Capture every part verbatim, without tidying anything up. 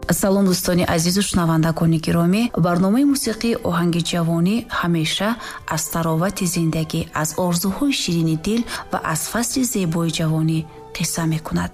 салом дӯстони азизу шунавандагони гиромӣ. барномаи мусиқии оҳанги ҷавонӣ ҳамеша аз таровати зиндагӣ, аз орзуҳои ширини дил ва аз фасли зебои ҷавонӣ қисса мекунад.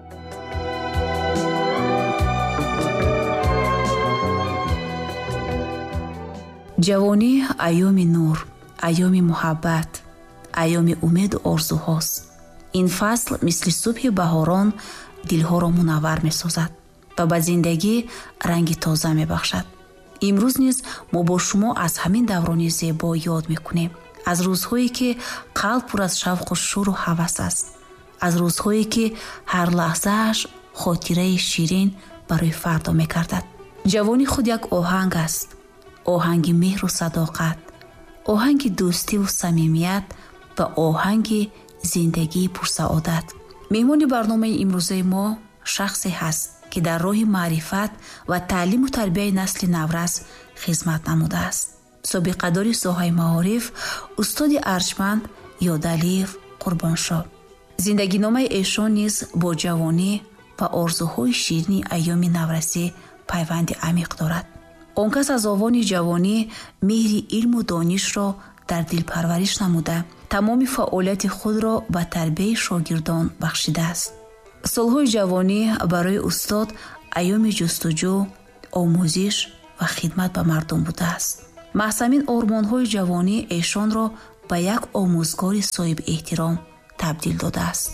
ҷавонӣ айёми нур, айёми муҳаббат, айёми умеду орзуҳост. ин фасл мисли субҳи баҳорон дилҳоро мунаввар месозад ва ба зиндагӣ ранги тоза мебахшад. имрӯз низ мо бо шумо аз ҳамин даврони зебо ёд мекунем, аз рӯзҳое ки қалб пур аз шавқу шӯру ҳавас аст, аз рӯзҳое ки ҳар лаҳзааш хотираи ширин барои фардо мекардад. ҷавонӣ худ як оҳанг аст, оҳанги меҳру садоқат, оҳанги дӯстиву самимият ва оҳанги зиндагии пурсаодат. меҳмони барномаи имрӯзаи мо шахсе ҳаст ки дар роҳи маърифат ва таълиму тарбияи насли наврас хизмат намудааст. собиқадори соҳаи маориф, устоди арҷманд ёдалиев қурбоншо. зиндагиномаи эшон низ бо ҷавонӣ ва орзуҳои ширини айёми наврасӣ пайванди амиқ дорад. он кас аз овони ҷавонӣ меҳри илму донишро дар дилпарвариш намуда, тамоми фаъолияти худро ба тарбияи шогирдон бахшидааст. солҳои ҷавонӣ барои устод айёми ҷустуҷӯ, омӯзиш ва хидмат ба мардум будааст. маҳз ҳамин ормонҳои ҷавонӣ эшонро ба як омӯзгори соҳибэҳтиром табдил додааст.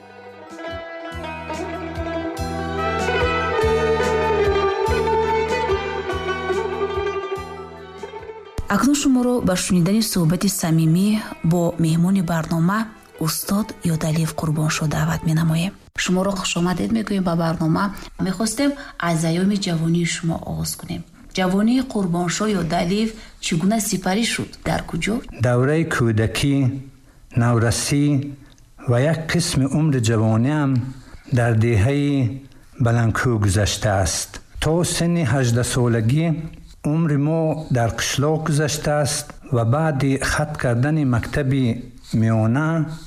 акнун шуморо ба шунидани суҳбати самимӣ бо меҳмони барнома устод ёдалиев қурбоншо даъват менамоем. шуморо хушомадед мегӯем ба барнома. мехостем аз айёми ҷавонии шумо оғоз кунем. ҷавонии қурбоншо ёдалиев чӣ гуна сипарӣ шуд? дар куҷо? давраи кӯдакӣ, наврасӣ ва як қисми умри ҷавониам дар деҳаи баландкӯ гузаштааст. то синни ҳаждаҳсолагӣ умри мо дар қишлоқ гузаштааст ва баъди хат кардани мактаби миёна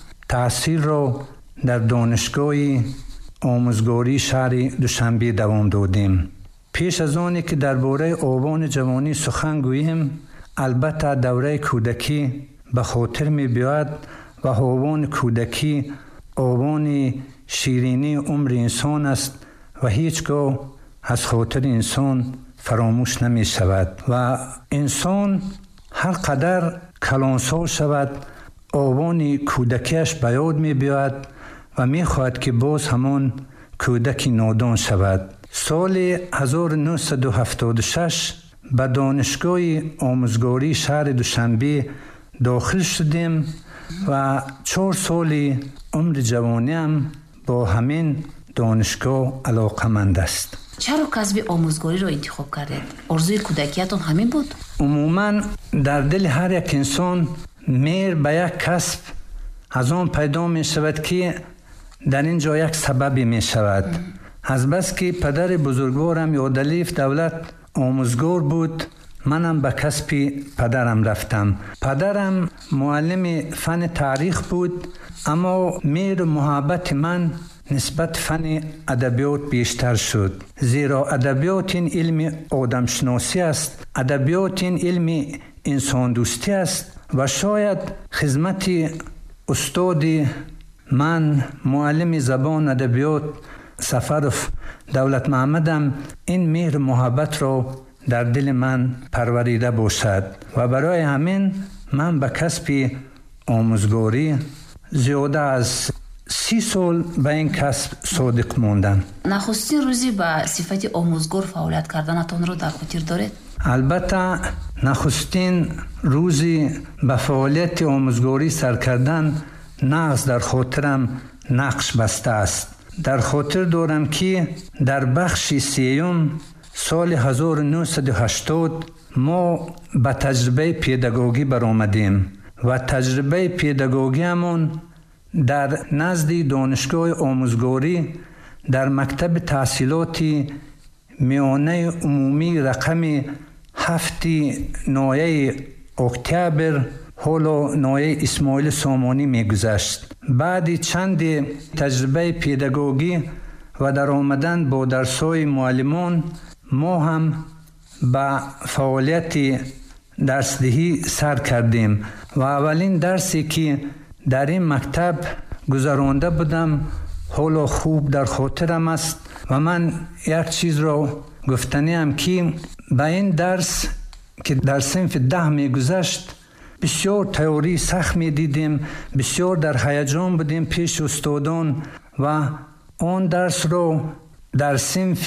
таҳсилро дар донишгоҳи омӯзгории шаҳри Душанбе давом додем. пеш аз оне ки дар бораи овони ҷавонӣ сухан гӯем, албатта давраи кӯдакӣ ба хотир мебиёяд ва овони кӯдакӣ овони ширинии умри инсон аст ва ҳеҷ гоҳ аз хотири инсон фаромӯш намешавад ва инсон ҳар қадар калонсол шавад, овони кӯдакиаш ба ёд мебиёяд ва мехоҳад ки боз ҳамон кӯдаки нодон шавад. соли ҳазору нӯҳсаду ҳафтоду шаш ба донишгоҳи омӯзгории шаҳри Душанбе дохил шудем ва чор соли умри ҷавониам бо ҳамин донишгоҳ алоқаманд аст. чаро касби омӯзгориро интихоб кардед? орзуи кӯдакиятон ҳамин буд? умуман дар дили ҳар як инсон мейл ба як касб аз он пайдо мешавад ки дар ин ҷо як сабабе мешавад. азбас ки падари бузургворам Ёдалиев Давлат омӯзгор буд, манам ба касби падарам рафтам. падарам муаллими фани таърих буд, аммо меҳру муҳаббати ман нисбат фани адабиёт бештар шуд. зеро адабиёт ин илми одамшиносӣ аст, адабиёт ин илми инсондӯстӣ аст ва шояд хизмати устоди ман муаллими забон адабиёт Сафаров Давлатмаҳмадам ин меҳру муҳаббатро дар дили ман парварида бошад ва барои ҳамин ман ба касби омӯзгорӣ зиёда аз си сол ба ин касб содиқ мондам. нахустин рӯзи ба сифати омӯзгор фаъолият карданатонро дар хотир доред? албатта нахустин рӯзи ба фаъолияти омӯзгорӣ сар кардан нағз дар хотирам нақш бастааст. дар хотир дорам ки дар бахши сеюм соли ҳазору нӯҳсаду ҳаштод мо ба таҷрибаи педагогӣ баромадем ва таҷрибаи педагогиамон дар назди донишгоҳи омӯзгорӣ дар мактаби таҳсилоти миёнаи умумии рақами ҳафти ноҳияи октябр ҳоло ноҳияи Исмоили Сомонӣ мегузашт. баъди чанди таҷрибаи педагогӣ و در آمدن با درس‌های معلمان ما هم با فعالیت درسدهی سر کردیم و اولین درسی که در این مکتب گذرانده بودم حالا خوب در خاطرم است و من یک چیز را گفتنیم که با این درس که در صنف ده می گذشت بسیار تئوری سخت می دیدیم، بسیار در هیجان بودیم پیش استادان و آن درس را در صنف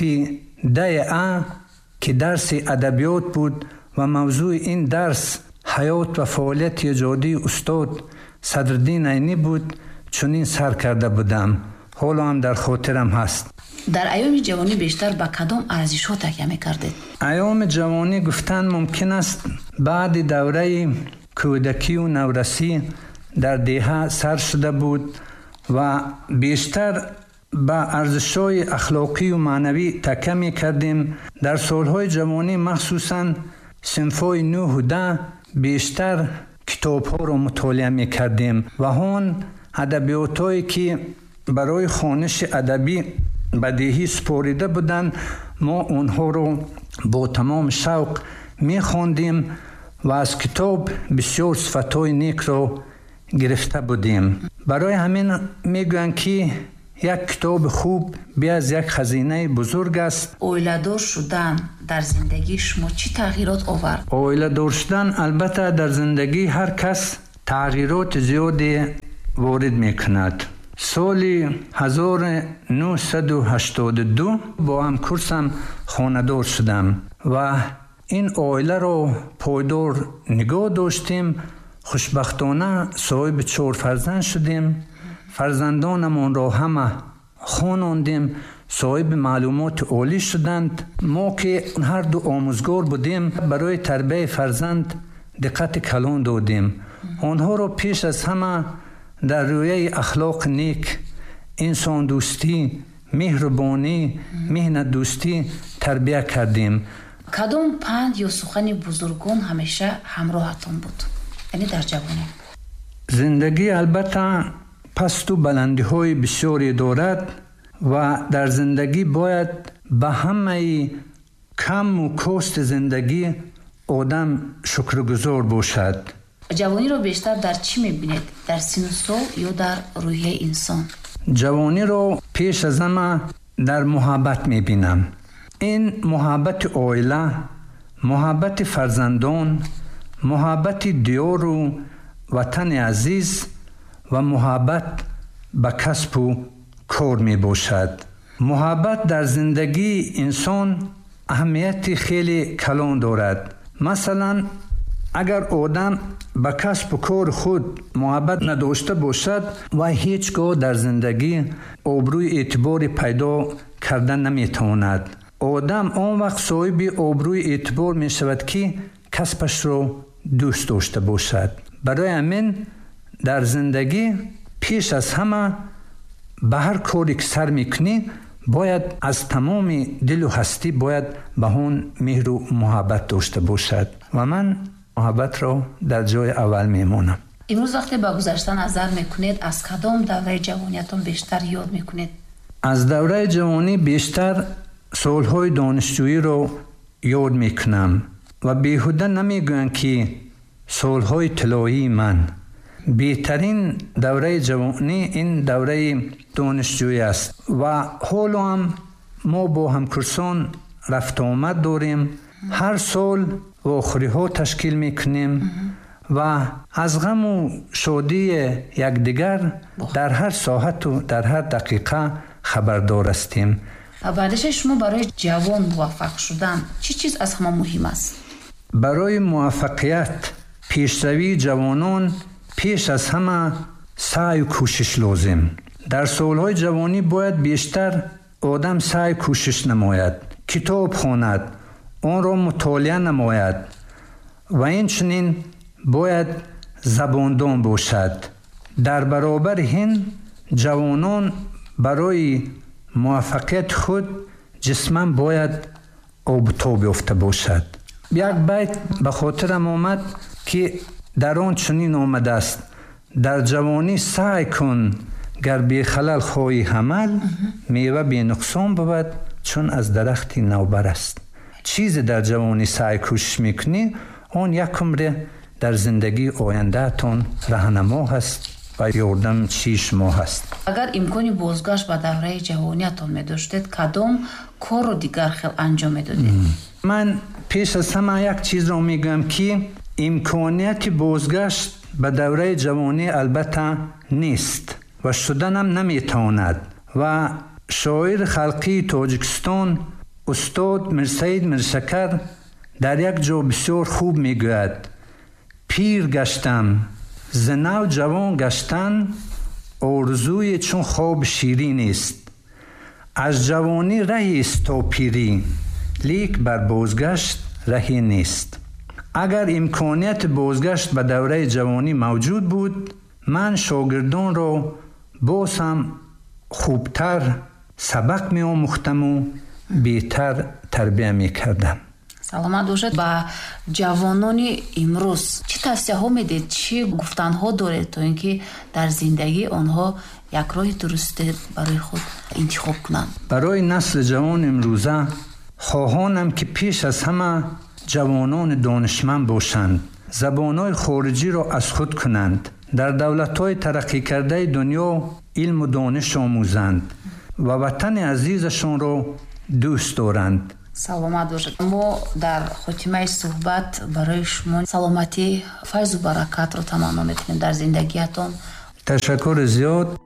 ده ا که درس ادبیات بود و موضوع این درس حیات و فعالیت ایجادی استاد صدرالدین عینی بود چنین سر کرده بودم. حالا هم در خاطرم هست. در ایام جوانی بیشتر با کدام ارزش‌ها تکیه می‌کردید؟ ایام جوانی گفتن ممکن است بعد دوره کودکی و نورسی در دهه سر شده بود و بیشتر با ارزش‌های اخلاقی و معنوی تکیه می‌کردیم. در سال‌های جوانی مخصوصاً صنف‌های نه و ده بیشتر کتاب‌ها را مطالعه می‌کردیم و آن ادبیات‌هایی که برای خوانش ادبی بدیهی سپاریده بودند ما اونها رو با تمام شوق می‌خواندیم و از کتاب بسیار صفت‌های نیک را گرفته بودیم. برای همین میگویند که یک کتاب خوب بیش از یک خزینه بزرگ است. اویله‌دار شدن در زندگی شما چی تغییرات آورد؟ اویله‌دار شدن البته در زندگی هر کس تغییرات زیادی وارد میکند. سال هزار و نهصد و هشتاد و دو با هم کورسم خانه‌دار شدم و این عائله را پایدار نگاه داشتیم. خوشبختانه صاحب چهار فرزند شدیم. فرزندانمان را همه خواندیم، صاحب معلومات عالی شدند. ما که هر دو آموزگار بودیم برای تربیت فرزند دقت کلان دادیم. آنها را پیش از همه در رویه اخلاق نیک، انسان دوستی، مهربانی، مهنت دوستی تربیت کردیم. کدام پند یا سخن بزرگان همیشه همراهتان بود؟ یعنی در جوانی زندگی البته پست و بلندی های بسیاری دارد و در زندگی باید به همه کم و کاست زندگی آدم شکرگزار باشد. جوانی را بیشتر در چی میبینید؟ در سن و سال یا در روحیه انسان؟ جوانی را پیش از همه در محبت میبینم. این محبت عائله، محبت فرزندان، محبت دیار و وطن عزیز و محبت به کسب و کار می باشد. محبت در زندگی انسان اهمیت خیلی کلان دارد. مثلا اگر آدم به کسب و کار خود محبت نداشته باشد و هیچگاه در زندگی آبروی اعتبار پیدا کردن نمی تواند. آدم آن وقت صاحب آبروی اعتبار می شود که کسبش را دوست داشته باشد. برای همین در زندگی پیش از همه به هر کاری که سر میکنی باید از تمام دل و هستی باید به اون مهر و محبت داشته باشد و من محبت را در جای اول میمونم. امروز وقتی با گذشته نظر میکنید از کدام دوره جوانیتون بیشتر یاد میکنید؟ از دوره جوانی بیشتر سالهای دانشجویی را یاد میکنم و بیهوده نمیگویم که سالهای طلایی من. بهترین دوره جوانی این دوره دانشجویی است و حالا هم ما با همکورسان رفت آمد داریم. هر سال و آخری ها تشکیل میکنیم و از غم و شادی یکدیگر در هر ساعت و در هر دقیقه خبردار هستیم. بعدش شما برای جوان موفق شدن چی چیز از همه مهم است؟ برای موفقیت پیشروی جوانان پیش از همه سعی و کوشش لازم. در سالهای جوانی باید بیشتر آدم سعی کوشش نماید، کتاب خواند، آن را مطالعه نماید و اینچنین باید زباندان باشد. در برابر این جوانان برای موفقیت خود جسماً باید آب و تاب یافته باشد. یک بیت به خاطرم آمد که در آن چنین آمده است: در جوانی سعی کن гар бехалал хоҳӣ ҳамал, мева бенуқсон бувад, чун аз дарахти навбар аст. чизе дар ҷавонӣ саъй кӯшиш мекунӣ, он як умре дар зиндагии ояндаатон раҳнамо ҳаст ва ёрдам чии шумо ҳаст. агар имкони бозгашт ба давраи ҷавониятон медоштед, кадом корро дигар хел анҷом медодед? ман пеш аз ҳама як чизро мегӯям, ки имконияти бозгашт ба давраи ҷавонӣ албатта нест ва шуданам наметавонад. ва шоири халқии Тоҷикистон устод Мирсаид Миршакар дар як ҷо бисёр хуб мегӯяд: пир гаштам, зи нав ҷавон гаштан, орзуе чун хоби ширинист. аз ҷавонӣ раҳест то пирӣ, лек бар бозгашт раҳе нест. агар имконияти бозгашт ба давраи ҷавонӣ мавҷуд буд, ман шогирдонро боз ҳам хубтар сабақ меомӯхтаму беҳтар тарбия мекардам. саломат бошед. ба ҷавонони имрӯз чӣ тавсияҳо медиҳед, чӣ гуфтанҳо доред, то ин ки дар зиндагӣ онҳо як роҳи дурусте барои худ интихоб кунанд? барои насли ҷавони имрӯза хоҳонам, ки пеш аз ҳама ҷавонони донишманд бошанд, забонҳои хориҷиро аз худ кунанд, дар давлатҳои тараққикардаи дунё илму дониш омӯзанд ва ватани азизашонро дӯст доранд. саломат бошед. мо дар хотимаи суҳбат барои шумо саломатӣ, файзу баракатро таманно метавонем дар зиндагиятон. ташаккури зиёд.